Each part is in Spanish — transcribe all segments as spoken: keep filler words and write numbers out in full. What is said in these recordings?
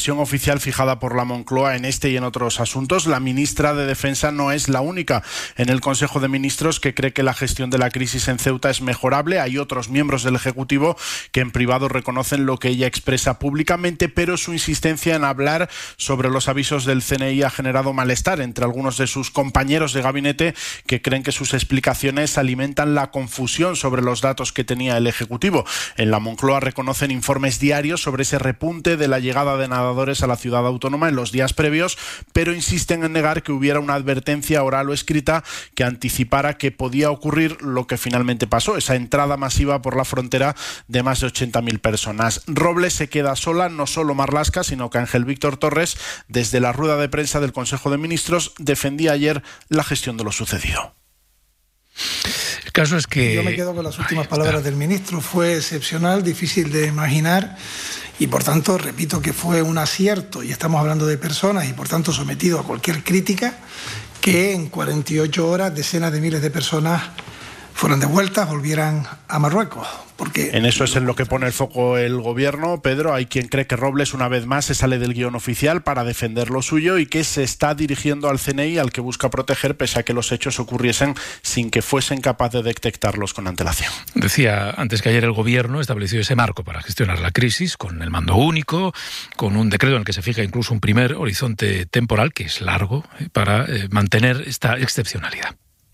versión oficial fijada por la Moncloa en este y en otros asuntos. La ministra de Defensa no es la única en el Consejo de Ministros que cree que la gestión de la crisis en Ceuta es mejorable. Hay otros miembros del Ejecutivo que en privado reconocen lo que ella expresa públicamente, pero su insistencia en hablar sobre los avisos del C N I ha generado malestar entre algunos de sus compañeros de gabinete que creen que sus explicaciones alimentan la confusión sobre los datos que tenía el Ejecutivo. En la Moncloa reconocen informes diarios sobre ese repunte de la llegada de nadadores a la ciudad autónoma en los días previos, pero insisten en negar que hubiera una advertencia oral o escrita que anticipara que podía ocurrir lo que finalmente pasó, esa entrada masiva por la frontera de más de ochenta mil personas. Robles se queda sola, no solo Marlaska, sino que Ángel Víctor Torres, desde la rueda de prensa del Consejo de Ministros, defendía ayer la gestión de lo sucedido. El caso es que... Yo me quedo con las últimas palabras del ministro. Fue excepcional, difícil de imaginar y, por tanto, repito que fue un acierto, y estamos hablando de personas y, por tanto, sometido a cualquier crítica, que en cuarenta y ocho horas decenas de miles de personas fueran devueltas, volvieran a Marruecos. Porque en eso es en lo que pone el foco el gobierno, Pedro. Hay quien cree que Robles una vez más se sale del guión oficial para defender lo suyo y que se está dirigiendo al C N I, al que busca proteger, pese a que los hechos ocurriesen sin que fuesen capaces de detectarlos con antelación. Decía antes que ayer el gobierno estableció ese marco para gestionar la crisis, con el mando único, con un decreto en el que se fija incluso un primer horizonte temporal, que es largo, para eh, mantener esta excepcionalidad.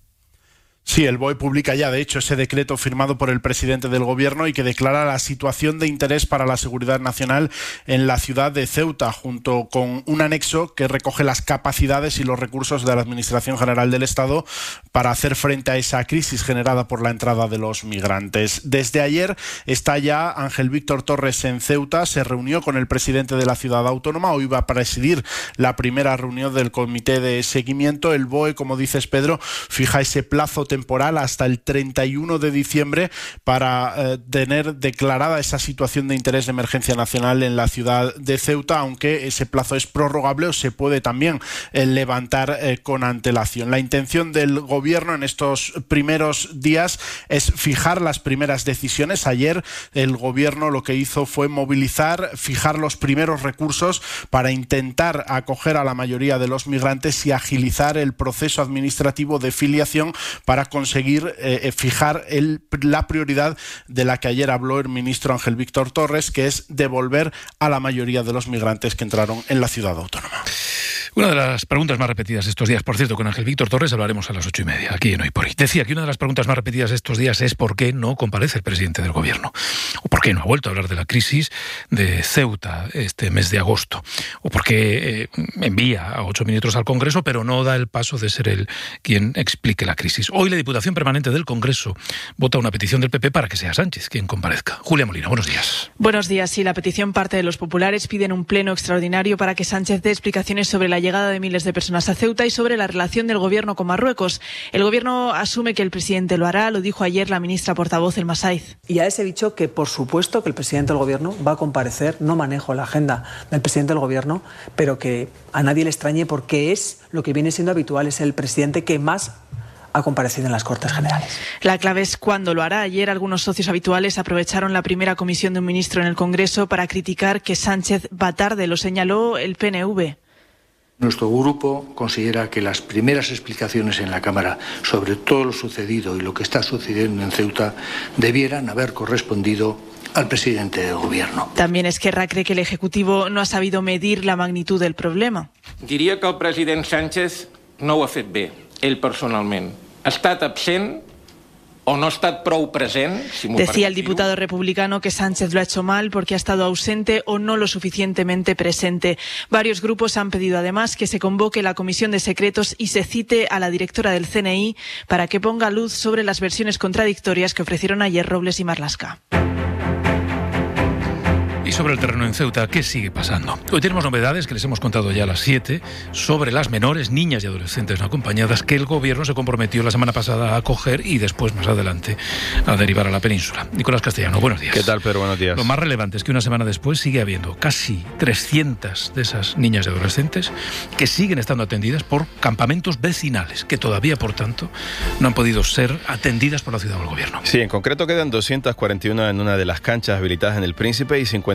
Sí, el B O E publica ya, de hecho, ese decreto firmado por el presidente del Gobierno y que declara la situación de interés para la seguridad nacional en la ciudad de Ceuta, junto con un anexo que recoge las capacidades y los recursos de la Administración General del Estado para hacer frente a esa crisis generada por la entrada de los migrantes. Desde ayer está ya Ángel Víctor Torres en Ceuta, se reunió con el presidente de la ciudad autónoma, hoy va a presidir la primera reunión del comité de seguimiento. El B O E, como dices, Pedro, fija ese plazo temporal hasta el treinta y uno de diciembre para eh, tener declarada esa situación de interés de emergencia nacional en la ciudad de Ceuta, aunque ese plazo es prorrogable o se puede también eh, levantar eh, con antelación. La intención del gobierno en estos primeros días es fijar las primeras decisiones. Ayer el gobierno lo que hizo fue movilizar, fijar los primeros recursos para intentar acoger a la mayoría de los migrantes y agilizar el proceso administrativo de filiación para conseguir eh, fijar el, la prioridad de la que ayer habló el ministro Ángel Víctor Torres, que es devolver a la mayoría de los migrantes que entraron en la ciudad autónoma. Una de las preguntas más repetidas estos días, por cierto, con Ángel Víctor Torres hablaremos a las ocho y media, aquí en Hoy por Hoy. Decía que una de las preguntas más repetidas estos días es por qué no comparece el presidente del gobierno, o por qué no ha vuelto a hablar de la crisis de Ceuta este mes de agosto, o por qué eh, envía a ocho ministros al Congreso, pero no da el paso de ser él quien explique la crisis. Hoy la Diputación Permanente del Congreso vota una petición del P P para que sea Sánchez quien comparezca. Julia Molina, buenos días. Buenos días. Sí, la petición parte de los populares, piden un pleno extraordinario para que Sánchez dé explicaciones sobre la llegada de miles de personas a Ceuta y sobre la relación del gobierno con Marruecos. El gobierno asume que el presidente lo hará, lo dijo ayer la ministra portavoz Elma Saiz. Y ya les he dicho que por supuesto que el presidente del gobierno va a comparecer, no manejo la agenda del presidente del gobierno, pero que a nadie le extrañe porque es lo que viene siendo habitual, es el presidente que más ha comparecido en las Cortes Generales. La clave es cuándo lo hará. Ayer algunos socios habituales aprovecharon la primera comisión de un ministro en el Congreso para criticar que Sánchez va tarde, lo señaló el P N V. Nuestro grupo considera que las primeras explicaciones en la Cámara sobre todo lo sucedido y lo que está sucediendo en Ceuta debieran haber correspondido al presidente del Gobierno. También Esquerra cree que el Ejecutivo no ha sabido medir la magnitud del problema. Diria que el president Sánchez no ho ha fet bé, ell personalment. Ha estat absent o no ha estat prou present. Si Decía el diputado republicano que Sánchez lo ha hecho mal porque ha estado ausente o no lo suficientemente presente. Varios grupos han pedido además que se convoque la Comisión de Secretos y se cite a la directora del C N I para que ponga luz sobre las versiones contradictorias que ofrecieron ayer Robles y Marlaska. Y sobre el terreno en Ceuta, ¿qué sigue pasando? Hoy tenemos novedades que les hemos contado ya a las siete sobre las menores, niñas y adolescentes no acompañadas que el gobierno se comprometió la semana pasada a acoger y después, más adelante, a derivar a la península. Nicolás Castellano, buenos días. ¿Qué tal, Pedro? Buenos días. Lo más relevante es que una semana después sigue habiendo casi trescientas de esas niñas y adolescentes que siguen estando atendidas por campamentos vecinales, que todavía, por tanto, no han podido ser atendidas por la ciudad o el gobierno. Sí, en concreto quedan doscientas cuarenta y una en una de las canchas habilitadas en El Príncipe y cincuenta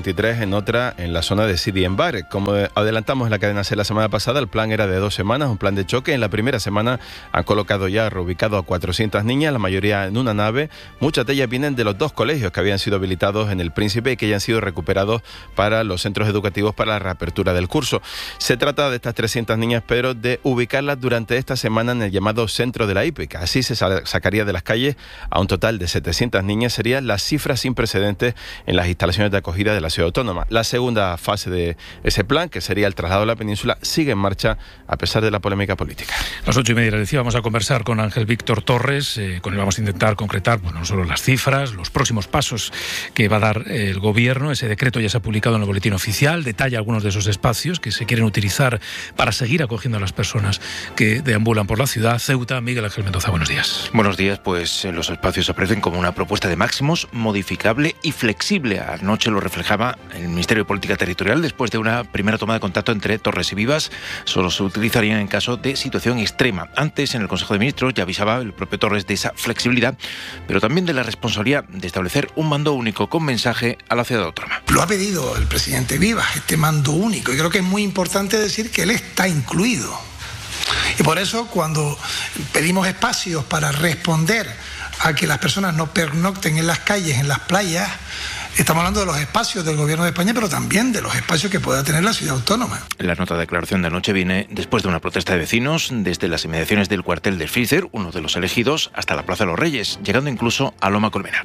veintitrés en otra en la zona de Sidi en Bar. Como adelantamos en la cadena C la semana pasada, el plan era de dos semanas, un plan de choque. En la primera semana han colocado ya, reubicado a cuatrocientas niñas, la mayoría en una nave. Muchas de ellas vienen de los dos colegios que habían sido habilitados en el Príncipe y que ya han sido recuperados para los centros educativos para la reapertura del curso. Se trata de estas trescientas niñas, pero de ubicarlas durante esta semana en el llamado centro de la hípica. Así se sacaría de las calles a un total de setecientas niñas. Sería la cifra sin precedentes en las instalaciones de acogida de la ciudad autónoma. La segunda fase de ese plan, que sería el traslado a la península, sigue en marcha a pesar de la polémica política. A las ocho y media, le decía, vamos a conversar con Ángel Víctor Torres, eh, con él vamos a intentar concretar, bueno, no solo las cifras, los próximos pasos que va a dar eh, el Gobierno. Ese decreto ya se ha publicado en el Boletín Oficial, detalla algunos de esos espacios que se quieren utilizar para seguir acogiendo a las personas que deambulan por la ciudad. Ceuta, Miguel Ángel Mendoza, buenos días. Buenos días, pues los espacios aparecen como una propuesta de máximos modificable y flexible. Anoche lo reflejaba el Ministerio de Política Territorial después de una primera toma de contacto entre Torres y Vivas. Solo se utilizarían en caso de situación extrema. Antes, en el Consejo de Ministros, ya avisaba el propio Torres de esa flexibilidad, pero también de la responsabilidad de establecer un mando único con mensaje a la ciudad autónoma. Lo ha pedido el presidente Vivas, este mando único, y creo que es muy importante decir que él está incluido. Y por eso, cuando pedimos espacios para responder a que las personas no pernocten en las calles, en las playas, estamos hablando de los espacios del Gobierno de España, pero también de los espacios que pueda tener la ciudad autónoma. La nota de declaración de anoche viene después de una protesta de vecinos desde las inmediaciones del cuartel del Freezer, uno de los elegidos, hasta la Plaza de los Reyes, llegando incluso a Loma Colmenar.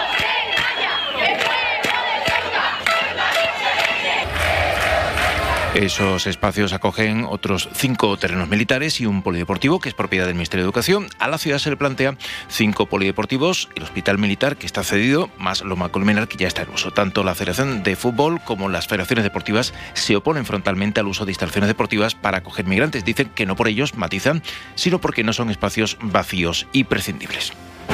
Esos espacios acogen otros cinco terrenos militares y un polideportivo que es propiedad del Ministerio de Educación. A la ciudad se le plantea cinco polideportivos, el Hospital Militar que está cedido, más Loma Colmenar que ya está en uso. Tanto la Federación de Fútbol como las federaciones deportivas se oponen frontalmente al uso de instalaciones deportivas para acoger migrantes. Dicen que no por ellos, matizan, sino porque no son espacios vacíos y prescindibles.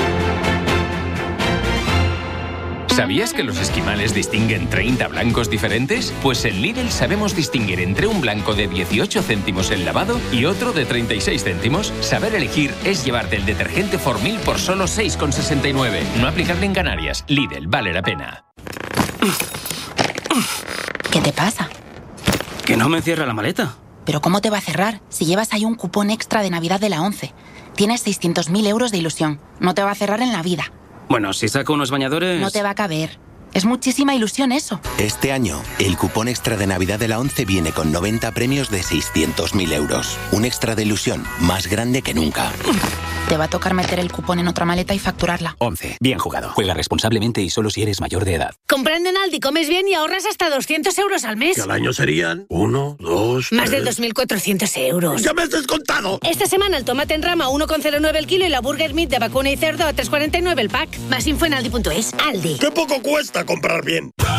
¿Sabías que los esquimales distinguen treinta blancos diferentes? Pues en Lidl sabemos distinguir entre un blanco de dieciocho céntimos el lavado y otro de treinta y seis céntimos. Saber elegir es llevarte el detergente Formil por solo seis con sesenta y nueve. No aplicable en Canarias. Lidl, vale la pena. ¿Qué te pasa? Que no me cierra la maleta. ¿Pero cómo te va a cerrar si llevas ahí un cupón extra de Navidad de la ONCE? Tienes seiscientos mil euros de ilusión. No te va a cerrar en la vida. Bueno, si saco unos bañadores... No te va a caber. Es muchísima ilusión eso. Este año, el cupón extra de Navidad de la ONCE viene con noventa premios de seiscientos mil euros. Un extra de ilusión más grande que nunca. Te va a tocar meter el cupón en otra maleta y facturarla. ONCE. Bien jugado. Juega responsablemente y solo si eres mayor de edad. Comprando en Aldi comes bien y ahorras hasta doscientos euros al mes. Que al año serían uno, dos, Más tres... de dos mil cuatrocientos euros. ¡Ya me has descontado! Esta semana el tomate en rama uno con cero nueve el kilo y la burger meat de vacuna y cerdo a tres cuarenta y nueve el pack. Más info en aldi punto es. Aldi. ¡Qué poco cuesta comprar bien!